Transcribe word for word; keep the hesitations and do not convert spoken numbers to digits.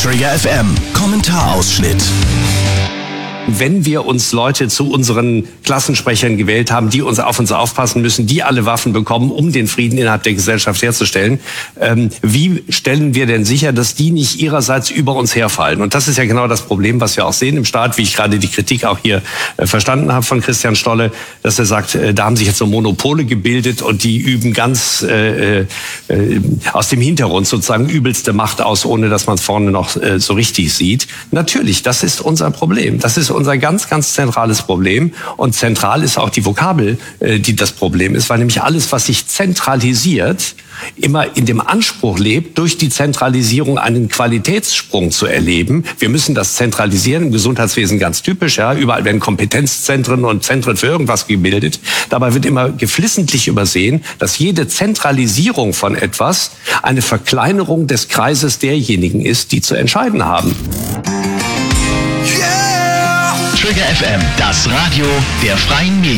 Trigger F M Kommentarausschnitt. Wenn wir uns Leute zu unseren Klassensprechern gewählt haben, die uns auf uns aufpassen müssen, die alle Waffen bekommen, um den Frieden innerhalb der Gesellschaft herzustellen, ähm, wie stellen wir denn sicher, dass die nicht ihrerseits über uns herfallen? Und das ist ja genau das Problem, was wir auch sehen im Staat, wie ich gerade die Kritik auch hier äh, verstanden habe von Christian Stolle, dass er sagt, äh, da haben sich jetzt so Monopole gebildet und die üben ganz äh, äh, aus dem Hintergrund sozusagen übelste Macht aus, ohne dass man es vorne noch äh, so richtig sieht. Natürlich, das ist unser Problem. Das ist unser ganz, ganz zentrales Problem. Und zentral ist auch die Vokabel, die das Problem ist, weil nämlich alles, was sich zentralisiert, immer in dem Anspruch lebt, durch die Zentralisierung einen Qualitätssprung zu erleben. Wir müssen das zentralisieren, im Gesundheitswesen ganz typisch. Ja, überall werden Kompetenzzentren und Zentren für irgendwas gebildet. Dabei wird immer geflissentlich übersehen, dass jede Zentralisierung von etwas eine Verkleinerung des Kreises derjenigen ist, die zu entscheiden haben. Trigger F M, das Radio der Freien Medien.